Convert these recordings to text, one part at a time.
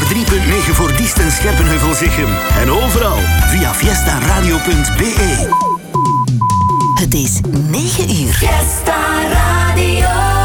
103.9 voor Diest en Scherpenheuvel-Zichem. En overal via fiestaradio.be. Het is 9 uur. Fiesta Radio.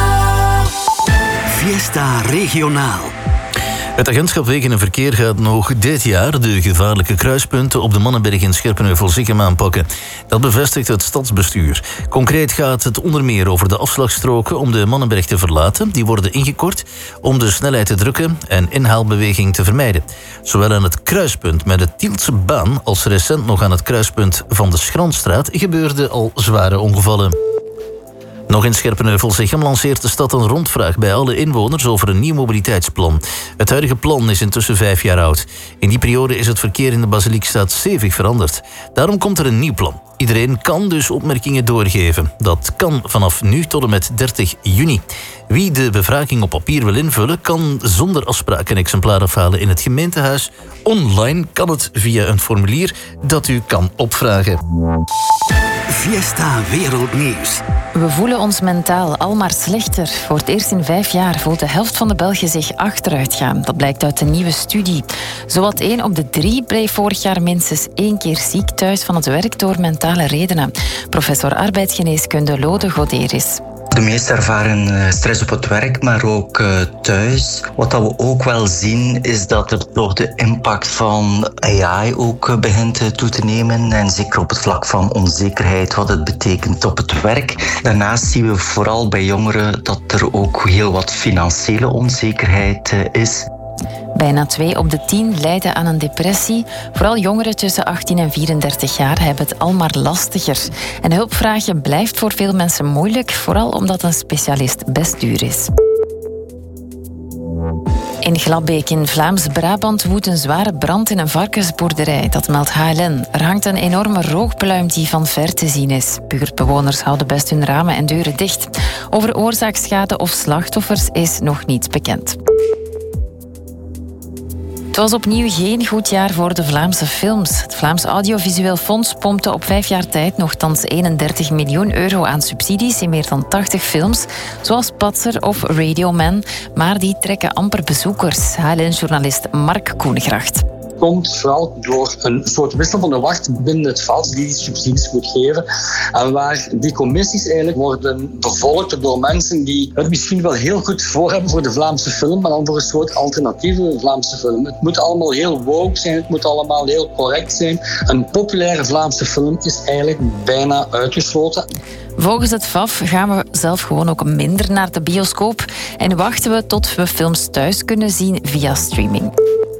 Fiesta Regionaal. Het agentschap Wegen en Verkeer gaat nog dit jaar de gevaarlijke kruispunten op de Mannenberg in Scherpenheuvel-Zichem aanpakken. Dat bevestigt het stadsbestuur. Concreet gaat het onder meer over de afslagstroken om de Mannenberg te verlaten. Die worden ingekort om de snelheid te drukken en inhaalbeweging te vermijden. Zowel aan het kruispunt met de Tieltse baan als recent nog aan het kruispunt van de Schranstraat gebeurden al zware ongevallen. Nog in Scherpenheuvel-Zichem lanceert de stad een rondvraag bij alle inwoners over een nieuw mobiliteitsplan. Het huidige plan is intussen 5 jaar oud. In die periode is het verkeer in de Basiliekstraat stevig veranderd. Daarom komt er een nieuw plan. Iedereen kan dus opmerkingen doorgeven. Dat kan vanaf nu tot en met 30 juni. Wie de bevraging op papier wil invullen, kan zonder afspraak een exemplaar afhalen in het gemeentehuis. Online kan het via een formulier dat u kan opvragen. Fiesta Wereldnieuws. We voelen ons mentaal al maar slechter. Voor het eerst in 5 jaar voelt de helft van de Belgen zich achteruit gaan. Dat blijkt uit een nieuwe studie. Zowat 1 op de 3 bleef vorig jaar minstens 1 keer ziek thuis van het werk door mentale redenen. Professor arbeidsgeneeskunde Lode Goderis. De meesten ervaren stress op het werk, maar ook thuis. Wat we ook wel zien is dat er toch de impact van AI ook begint toe te nemen. En zeker op het vlak van onzekerheid, wat het betekent op het werk. Daarnaast zien we vooral bij jongeren dat er ook heel wat financiële onzekerheid is. Bijna 2 op de 10 lijden aan een depressie. Vooral jongeren tussen 18 en 34 jaar hebben het al maar lastiger. En hulp vragen blijft voor veel mensen moeilijk, vooral omdat een specialist best duur is. In Glabbeek in Vlaams-Brabant woedt een zware brand in een varkensboerderij. Dat meldt HLN. Er hangt een enorme rookpluim die van ver te zien is. Buurtbewoners houden best hun ramen en deuren dicht. Over oorzaakschade of slachtoffers is nog niets bekend. Het was opnieuw geen goed jaar voor de Vlaamse films. Het Vlaams Audiovisueel Fonds pompte op 5 jaar tijd nogthans 31 miljoen euro aan subsidies in meer dan 80 films, zoals Patser of Radio Man, maar die trekken amper bezoekers. HLN-journalist Mark Koengracht. Komt vooral door een soort wissel van de wacht binnen het veld die subsidies moet geven. En waar die commissies eigenlijk worden bevolkt door mensen die het misschien wel heel goed voor hebben voor de Vlaamse film, maar dan voor een soort alternatieve Vlaamse film. Het moet allemaal heel woke zijn, het moet allemaal heel correct zijn. Een populaire Vlaamse film is eigenlijk bijna uitgesloten. Volgens het VAF gaan we zelf gewoon ook minder naar de bioscoop en wachten we tot we films thuis kunnen zien via streaming.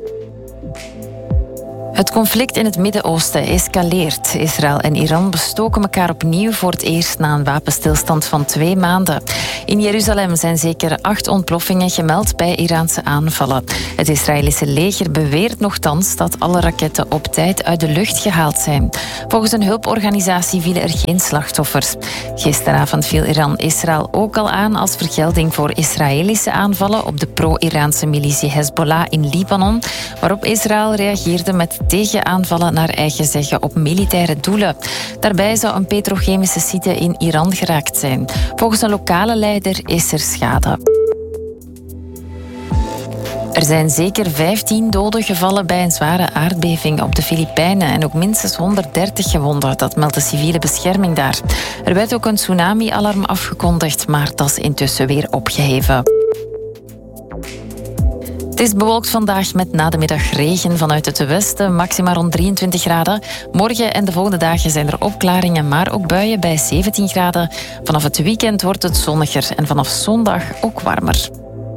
Het conflict in het Midden-Oosten escaleert. Israël en Iran bestoken elkaar opnieuw voor het eerst na een wapenstilstand van 2 maanden. In Jeruzalem zijn zeker 8 ontploffingen gemeld bij Iraanse aanvallen. Het Israëlische leger beweert nochtans dat alle raketten op tijd uit de lucht gehaald zijn. Volgens een hulporganisatie vielen er geen slachtoffers. Gisteravond viel Iran Israël ook al aan als vergelding voor Israëlische aanvallen op de pro-Iraanse militie Hezbollah in Libanon, waarop Israël reageerde met tegenaanvallen naar eigen zeggen op militaire doelen. Daarbij zou een petrochemische site in Iran geraakt zijn. Volgens een lokale leider is er schade. Er zijn zeker 15 doden gevallen bij een zware aardbeving op de Filipijnen en ook minstens 130 gewonden. Dat meldt de civiele bescherming daar. Er werd ook een tsunami-alarm afgekondigd, maar dat is intussen weer opgeheven. Het is bewolkt vandaag met na de middag regen vanuit het westen, maxima rond 23 graden. Morgen en de volgende dagen zijn er opklaringen, maar ook buien bij 17 graden. Vanaf het weekend wordt het zonniger en vanaf zondag ook warmer.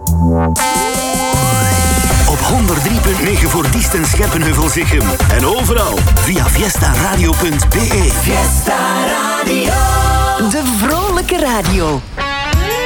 Op 103.9 voor Diest en Scherpenheuvel-Zichem. En overal via fiestaradio.be. Fiesta Radio. De vrolijke radio.